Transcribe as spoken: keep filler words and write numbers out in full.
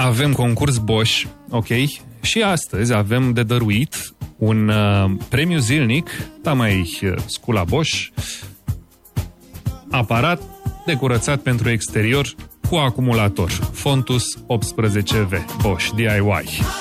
avem concurs Bosch, ok? Și astăzi avem de dăruit un uh, premiu zilnic, da mai uh, scula Bosch, aparat de curățat pentru exterior cu acumulator, Fontus optsprezece V, Bosch D I Y.